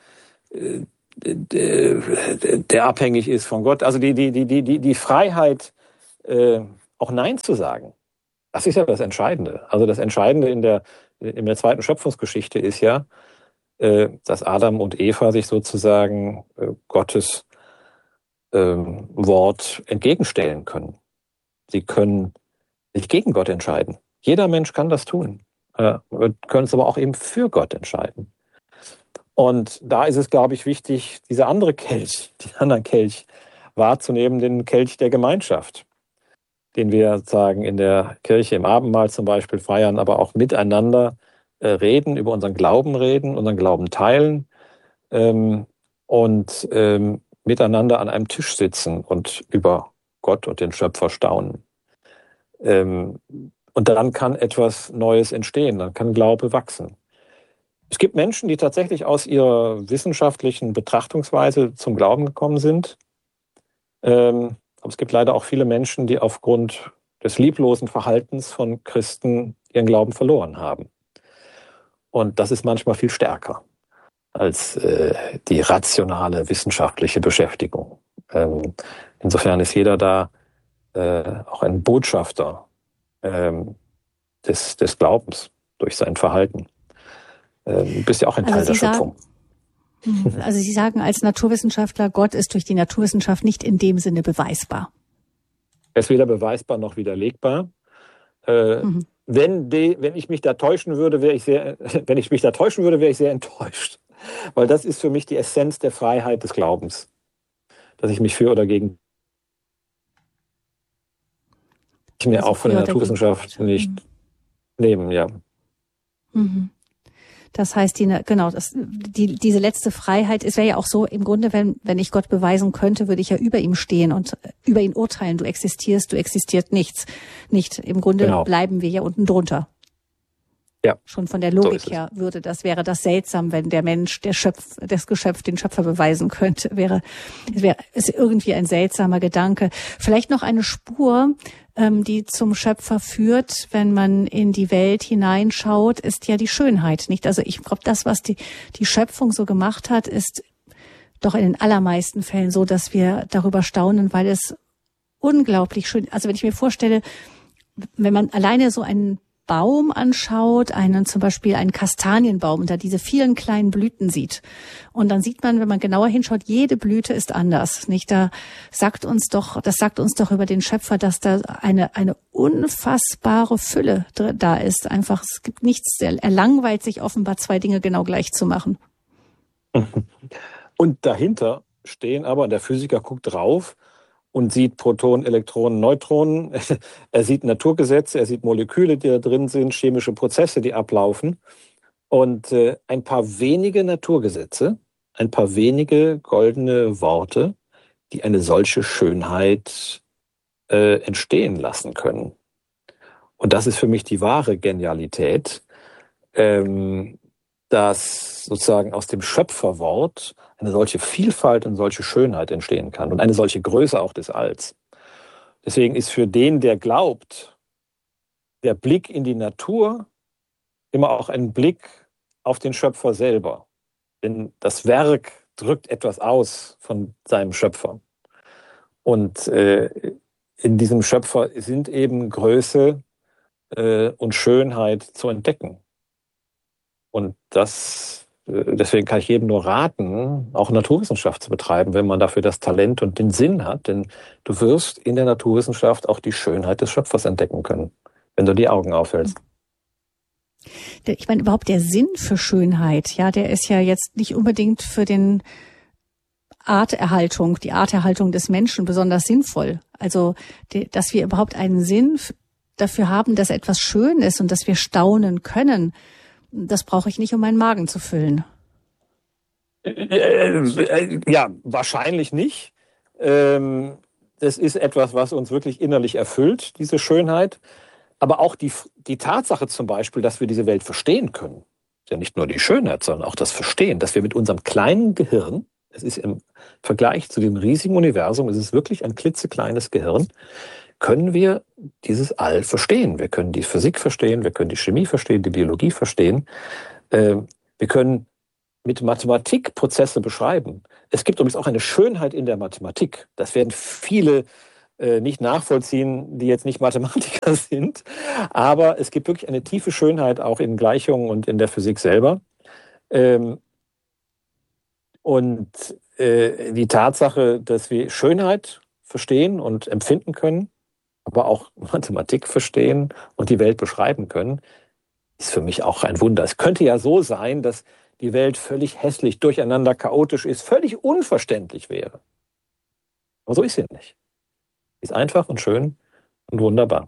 der, der abhängig ist von Gott. Also die die die die die die Freiheit, äh, auch Nein zu sagen. Das ist ja das Entscheidende. Also das Entscheidende in der in der zweiten Schöpfungsgeschichte ist ja, äh, dass Adam und Eva sich sozusagen äh, Gottes ähm, Wort entgegenstellen können. Sie können sich gegen Gott entscheiden. Jeder Mensch kann das tun. Äh, wir können es aber auch eben für Gott entscheiden. Und da ist es, glaube ich, wichtig, diese andere Kelch, den anderen Kelch wahrzunehmen, den Kelch der Gemeinschaft, den wir sagen in der Kirche im Abendmahl zum Beispiel feiern, aber auch miteinander äh, reden, über unseren Glauben reden, unseren Glauben teilen ähm, und ähm, miteinander an einem Tisch sitzen und über Gott und den Schöpfer staunen. Ähm, und dann kann etwas Neues entstehen, dann kann Glaube wachsen. Es gibt Menschen, die tatsächlich aus ihrer wissenschaftlichen Betrachtungsweise zum Glauben gekommen sind. Ähm, aber es gibt leider auch viele Menschen, die aufgrund des lieblosen Verhaltens von Christen ihren Glauben verloren haben. Und das ist manchmal viel stärker als äh, die rationale wissenschaftliche Beschäftigung. Ähm, insofern ist jeder da äh, auch ein Botschafter ähm, des, des Glaubens durch sein Verhalten. Du bist ja auch ein Teil also der Schöpfung. Sagen, also Sie sagen als Naturwissenschaftler, Gott ist durch die Naturwissenschaft nicht in dem Sinne beweisbar. Er ist weder beweisbar noch widerlegbar. Äh, mhm. wenn, de, wenn ich mich da täuschen würde, wäre ich sehr, wenn ich mich da täuschen würde, wäre ich sehr enttäuscht. Weil das ist für mich die Essenz der Freiheit des Glaubens. Dass ich mich für oder gegen ich mir also auch von der Naturwissenschaft nicht mhm. nehmen, ja. Mhm. Das heißt, die, genau, das, die, diese letzte Freiheit, es wäre ja auch so, im Grunde, wenn, wenn ich Gott beweisen könnte, würde ich ja über ihm stehen und über ihn urteilen. Du existierst, du existiert nichts. Nicht. Im Grunde genau. Bleiben wir ja unten drunter. Ja. Schon von der Logik so her würde das, wäre das seltsam, wenn der Mensch, der Schöpf, das Geschöpf den Schöpfer beweisen könnte. Wäre, es wäre, ist irgendwie ein seltsamer Gedanke. Vielleicht noch eine Spur, ähm, die zum Schöpfer führt, wenn man in die Welt hineinschaut, ist ja die Schönheit, nicht? Also ich glaube, das, was die, die Schöpfung so gemacht hat, ist doch in den allermeisten Fällen so, dass wir darüber staunen, weil es unglaublich schön, also wenn ich mir vorstelle, wenn man alleine so einen Baum anschaut, einen zum Beispiel einen Kastanienbaum und da diese vielen kleinen Blüten sieht. Und dann sieht man, wenn man genauer hinschaut, jede Blüte ist anders. Nicht? Da sagt uns doch, das sagt uns doch über den Schöpfer, dass da eine, eine unfassbare Fülle da ist. Einfach, es gibt nichts, er langweilt sich offenbar, zwei Dinge genau gleich zu machen. Und dahinter stehen aber, der Physiker guckt drauf und sieht Protonen, Elektronen, Neutronen. Er sieht Naturgesetze, er sieht Moleküle, die da drin sind, chemische Prozesse, die ablaufen. Und äh, ein paar wenige Naturgesetze, ein paar wenige goldene Worte, die eine solche Schönheit äh, entstehen lassen können. Und das ist für mich die wahre Genialität, ähm, dass sozusagen aus dem Schöpferwort eine solche Vielfalt und solche Schönheit entstehen kann und eine solche Größe auch des Alls. Deswegen ist für den, der glaubt, der Blick in die Natur immer auch ein Blick auf den Schöpfer selber. Denn das Werk drückt etwas aus von seinem Schöpfer. Und äh, in diesem Schöpfer sind eben Größe äh, und Schönheit zu entdecken. Und das, deswegen kann ich jedem nur raten, auch Naturwissenschaft zu betreiben, wenn man dafür das Talent und den Sinn hat. Denn du wirst in der Naturwissenschaft auch die Schönheit des Schöpfers entdecken können, wenn du die Augen aufhältst. Ich meine, überhaupt der Sinn für Schönheit, ja, der ist ja jetzt nicht unbedingt für den Arterhaltung, die Arterhaltung des Menschen besonders sinnvoll. Also, dass wir überhaupt einen Sinn dafür haben, dass etwas schön ist und dass wir staunen können, das brauche ich nicht, um meinen Magen zu füllen. Ja, wahrscheinlich nicht. Das ist etwas, was uns wirklich innerlich erfüllt, diese Schönheit. Aber auch die, die Tatsache zum Beispiel, dass wir diese Welt verstehen können, ist ja nicht nur die Schönheit, sondern auch das Verstehen, dass wir mit unserem kleinen Gehirn, es ist im Vergleich zu dem riesigen Universum, es ist wirklich ein klitzekleines Gehirn, können wir dieses All verstehen. Wir können die Physik verstehen, wir können die Chemie verstehen, die Biologie verstehen. Wir können mit Mathematik Prozesse beschreiben. Es gibt übrigens auch eine Schönheit in der Mathematik. Das werden viele nicht nachvollziehen, die jetzt nicht Mathematiker sind. Aber es gibt wirklich eine tiefe Schönheit auch in Gleichungen und in der Physik selber. Und die Tatsache, dass wir Schönheit verstehen und empfinden können, aber auch Mathematik verstehen und die Welt beschreiben können, ist für mich auch ein Wunder. Es könnte ja so sein, dass die Welt völlig hässlich, durcheinander, chaotisch ist, völlig unverständlich wäre. Aber so ist sie nicht. Sie ist einfach und schön und wunderbar.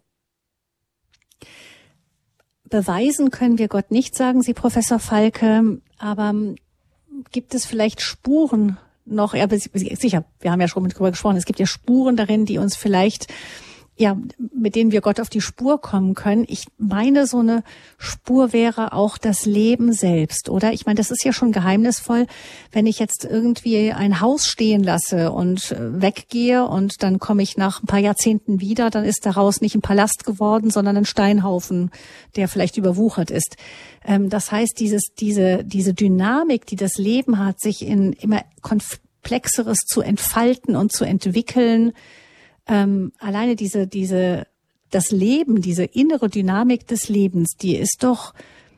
Beweisen können wir Gott nicht, sagen Sie, Professor Falke, aber gibt es vielleicht Spuren noch, ja, sicher, wir haben ja schon darüber gesprochen, es gibt ja Spuren darin, die uns vielleicht, ja, mit denen wir Gott auf die Spur kommen können. Ich meine, so eine Spur wäre auch das Leben selbst, oder? Ich meine, das ist ja schon geheimnisvoll, wenn ich jetzt irgendwie ein Haus stehen lasse und weggehe und dann komme ich nach ein paar Jahrzehnten wieder, dann ist daraus nicht ein Palast geworden, sondern ein Steinhaufen, der vielleicht überwuchert ist. Das heißt, dieses, diese, diese Dynamik, die das Leben hat, sich in immer Komplexeres zu entfalten und zu entwickeln, Ähm, alleine diese, diese, das Leben, diese innere Dynamik des Lebens, die ist doch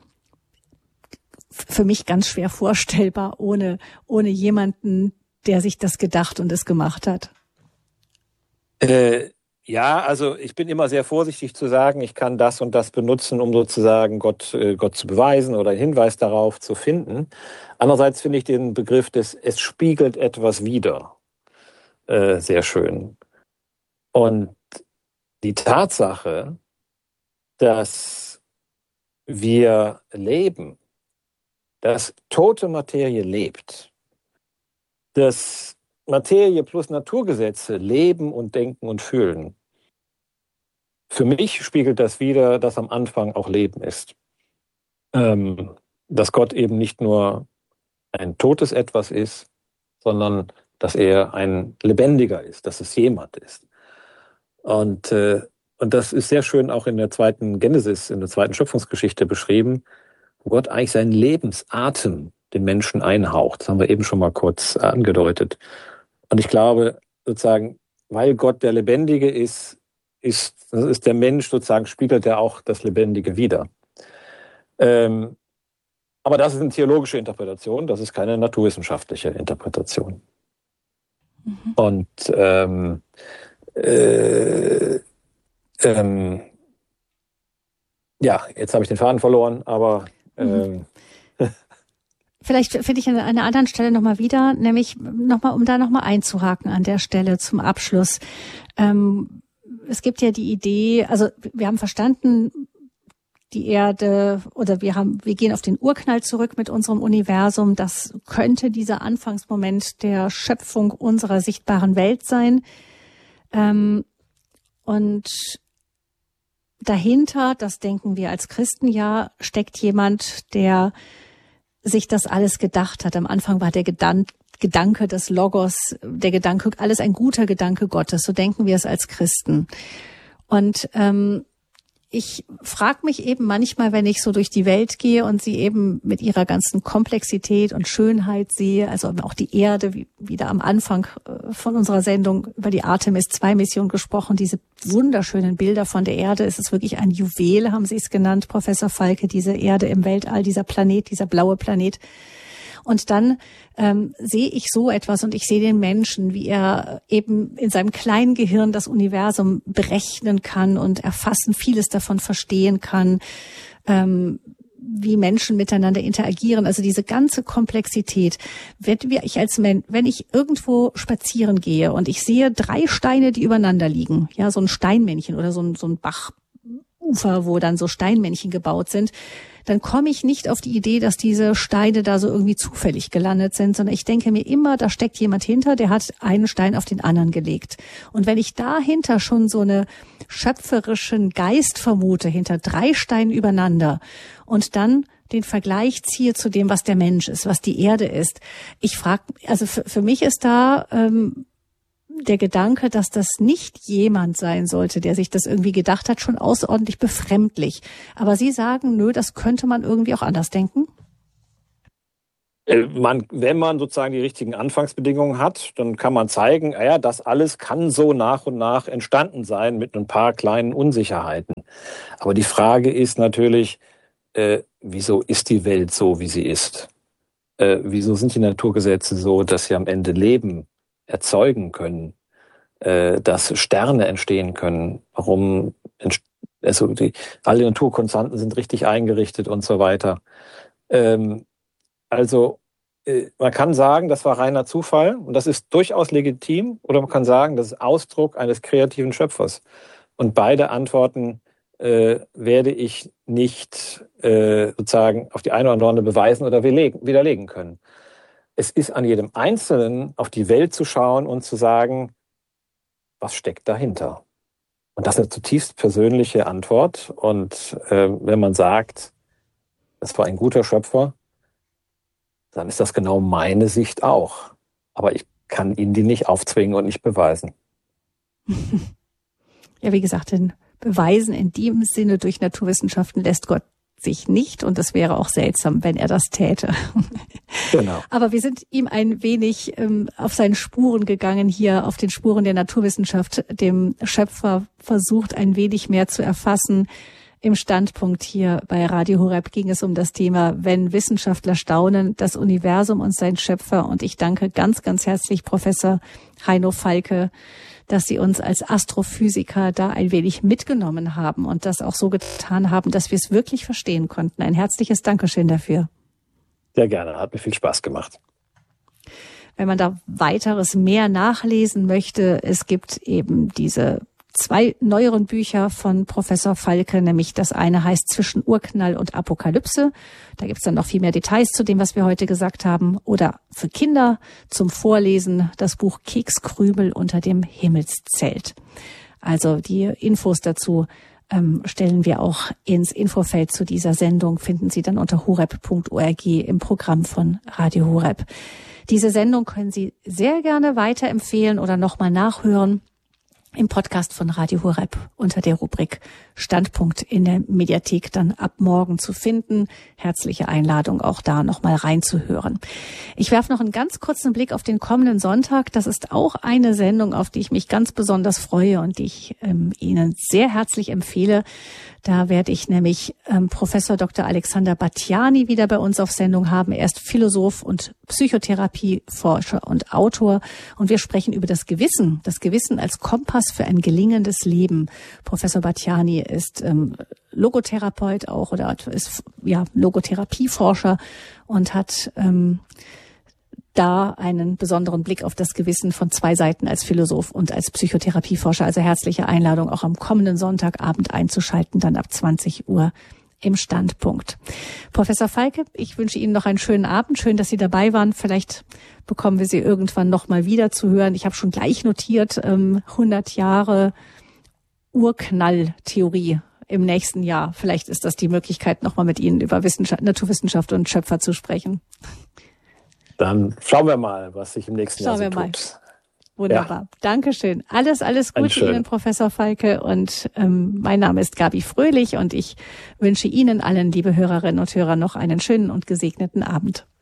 für mich ganz schwer vorstellbar, ohne, ohne jemanden, der sich das gedacht und es gemacht hat. Äh, ja, also ich bin immer sehr vorsichtig zu sagen, ich kann das und das benutzen, um sozusagen Gott, äh, Gott zu beweisen oder einen Hinweis darauf zu finden. Andererseits finde ich den Begriff des, es spiegelt etwas wider, äh, sehr schön. Und die Tatsache, dass wir leben, dass tote Materie lebt, dass Materie plus Naturgesetze leben und denken und fühlen, für mich spiegelt das wider, dass am Anfang auch Leben ist. Ähm, dass Gott eben nicht nur ein totes Etwas ist, sondern dass er ein Lebendiger ist, dass es jemand ist. Und, äh, und das ist sehr schön auch in der zweiten Genesis, in der zweiten Schöpfungsgeschichte beschrieben, wo Gott eigentlich seinen Lebensatem den Menschen einhaucht. Das haben wir eben schon mal kurz angedeutet. Und ich glaube, sozusagen, weil Gott der Lebendige ist, ist, ist der Mensch sozusagen, spiegelt er auch das Lebendige wider. Ähm, aber das ist eine theologische Interpretation, das ist keine naturwissenschaftliche Interpretation. Mhm. Und ähm, Äh, ähm, ja, jetzt habe ich den Faden verloren, aber ähm. Vielleicht finde ich an einer anderen Stelle nochmal wieder, nämlich nochmal, um da nochmal einzuhaken an der Stelle zum Abschluss. Ähm, es gibt ja die Idee, also wir haben verstanden, die Erde, oder wir haben, wir gehen auf den Urknall zurück mit unserem Universum. Das könnte dieser Anfangsmoment der Schöpfung unserer sichtbaren Welt sein. Ähm, und dahinter, das denken wir als Christen ja, steckt jemand, der sich das alles gedacht hat. Am Anfang war der Gedan- Gedanke des Logos, der Gedanke, alles ein guter Gedanke Gottes. So denken wir es als Christen. Und ähm, ich frage mich eben manchmal, wenn ich so durch die Welt gehe und sie eben mit ihrer ganzen Komplexität und Schönheit sehe, also auch die Erde, wie wieder am Anfang von unserer Sendung über die Artemis zwei Mission gesprochen, diese wunderschönen Bilder von der Erde. Es ist wirklich ein Juwel, haben Sie es genannt, Professor Falke, diese Erde im Weltall, dieser Planet, dieser blaue Planet. Und dann ähm, sehe ich so etwas und ich sehe den Menschen, wie er eben in seinem kleinen Gehirn das Universum berechnen kann und erfassen, vieles davon verstehen kann, ähm, wie Menschen miteinander interagieren. Also diese ganze Komplexität. Wenn wir, ich als Mensch, wenn ich irgendwo spazieren gehe und ich sehe drei Steine, die übereinander liegen, ja, so ein Steinmännchen oder so ein, so ein Bachufer, wo dann so Steinmännchen gebaut sind, dann komme ich nicht auf die Idee, dass diese Steine da so irgendwie zufällig gelandet sind, sondern ich denke mir immer, da steckt jemand hinter, der hat einen Stein auf den anderen gelegt. Und wenn ich dahinter schon so eine schöpferischen Geist vermute, hinter drei Steinen übereinander und dann den Vergleich ziehe zu dem, was der Mensch ist, was die Erde ist, ich frage, also für, für mich ist da ähm, der Gedanke, dass das nicht jemand sein sollte, der sich das irgendwie gedacht hat, schon außerordentlich befremdlich. Aber Sie sagen, nö, das könnte man irgendwie auch anders denken? Man, wenn man sozusagen die richtigen Anfangsbedingungen hat, dann kann man zeigen, ja, das alles kann so nach und nach entstanden sein mit ein paar kleinen Unsicherheiten. Aber die Frage ist natürlich, äh, wieso ist die Welt so, wie sie ist? Äh, wieso sind die Naturgesetze so, dass sie am Ende Leben erzeugen können, äh, dass Sterne entstehen können? Warum, also die, alle Naturkonstanten sind richtig eingerichtet und so weiter. Ähm, Also man kann sagen, das war reiner Zufall und das ist durchaus legitim, oder man kann sagen, das ist Ausdruck eines kreativen Schöpfers. Und beide Antworten äh, werde ich nicht äh, sozusagen auf die eine oder andere beweisen oder widerlegen können. Es ist an jedem Einzelnen, auf die Welt zu schauen und zu sagen, was steckt dahinter? Und das ist eine zutiefst persönliche Antwort. Und äh, wenn man sagt, das war ein guter Schöpfer, dann ist das genau meine Sicht auch. Aber ich kann Ihnen die nicht aufzwingen und nicht beweisen. Ja, wie gesagt, den Beweisen in dem Sinne durch Naturwissenschaften lässt Gott sich nicht. Und das wäre auch seltsam, wenn er das täte. Genau. Aber wir sind ihm ein wenig ähm, auf seinen Spuren gegangen, hier auf den Spuren der Naturwissenschaft, dem Schöpfer versucht, ein wenig mehr zu erfassen. Im Standpunkt hier bei Radio Horeb ging es um das Thema, wenn Wissenschaftler staunen, das Universum und sein Schöpfer. Und ich danke ganz, ganz herzlich Professor Heino Falke, dass Sie uns als Astrophysiker da ein wenig mitgenommen haben und das auch so getan haben, dass wir es wirklich verstehen konnten. Ein herzliches Dankeschön dafür. Sehr gerne, hat mir viel Spaß gemacht. Wenn man da weiteres mehr nachlesen möchte, es gibt eben diese zwei neueren Bücher von Professor Falke, nämlich das eine heißt Zwischen Urknall und Apokalypse. Da gibt's dann noch viel mehr Details zu dem, was wir heute gesagt haben. Oder für Kinder zum Vorlesen das Buch Kekskrümel unter dem Himmelszelt. Also die Infos dazu ähm, stellen wir auch ins Infofeld zu dieser Sendung, finden Sie dann unter horeb punkt org im Programm von Radio Horeb. Diese Sendung können Sie sehr gerne weiterempfehlen oder nochmal nachhören im Podcast von Radio Horeb unter der Rubrik Standpunkt in der Mediathek dann ab morgen zu finden. Herzliche Einladung, auch da nochmal reinzuhören. Ich werfe noch einen ganz kurzen Blick auf den kommenden Sonntag. Das ist auch eine Sendung, auf die ich mich ganz besonders freue und die ich ähm, Ihnen sehr herzlich empfehle. Da werde ich nämlich ähm, Professor Doktor Alexander Batjani wieder bei uns auf Sendung haben. Er ist Philosoph und Psychotherapieforscher und Autor. Und wir sprechen über das Gewissen. Das Gewissen als Kompass für ein gelingendes Leben. Professor Batjani ist ähm, Logotherapeut auch oder ist ja Logotherapieforscher und hat ähm, da einen besonderen Blick auf das Gewissen von zwei Seiten als Philosoph und als Psychotherapieforscher. Also herzliche Einladung, auch am kommenden Sonntagabend einzuschalten, dann ab zwanzig Uhr im Standpunkt. Professor Falke, ich wünsche Ihnen noch einen schönen Abend. Schön, dass Sie dabei waren. Vielleicht bekommen wir Sie irgendwann noch mal wieder zu hören. Ich habe schon gleich notiert, ähm, hundert Jahre Urknalltheorie im nächsten Jahr. Vielleicht ist das die Möglichkeit, noch mal mit Ihnen über Wissenschaft, Naturwissenschaft und Schöpfer zu sprechen. Dann schauen wir mal, was sich im nächsten schauen Jahr so wir tut. Mal. Wunderbar. Ja. Dankeschön. Alles, alles Gute Ihnen, Professor Falke. Und ähm, mein Name ist Gabi Fröhlich und ich wünsche Ihnen allen, liebe Hörerinnen und Hörer, noch einen schönen und gesegneten Abend.